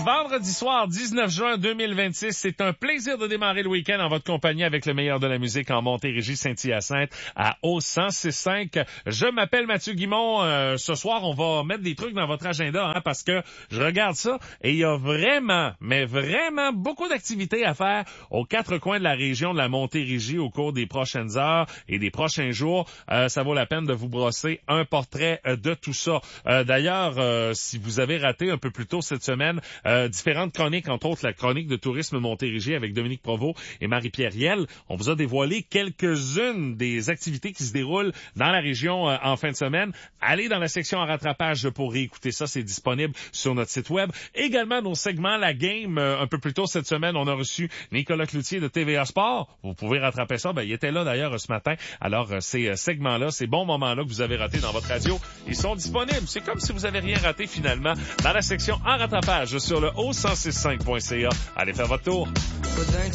Vendredi soir, 19 juin 2026, c'est un plaisir de démarrer le week-end en votre compagnie avec le meilleur de la musique en Montérégie, Saint-Hyacinthe, à O106.5. Je m'appelle Mathieu Guimond. Ce soir, on va mettre des trucs dans votre agenda, parce que je regarde ça et il y a vraiment, mais vraiment beaucoup d'activités à faire aux quatre coins de la région de la Montérégie au cours des prochaines heures et des prochains jours. Ça vaut la peine de vous brosser un portrait de tout ça. D'ailleurs, si vous avez raté un peu plus tôt cette semaine, différentes chroniques, entre autres la chronique de tourisme Montérégie avec Dominique Provost et Marie-Pierre Riel. On vous a dévoilé quelques-unes des activités qui se déroulent dans la région en fin de semaine. Allez dans la section en rattrapage pour réécouter ça, c'est disponible sur notre site web. Également, nos segments La Game, un peu plus tôt cette semaine, on a reçu Nicolas Cloutier de TVA Sport. Vous pouvez rattraper ça, il était là d'ailleurs ce matin. Alors, ces segments-là, ces bons moments-là que vous avez ratés dans votre radio, ils sont disponibles. C'est comme si vous avez rien raté finalement dans la section en rattrapage sur le O106.5.ca. Allez faire votre tour.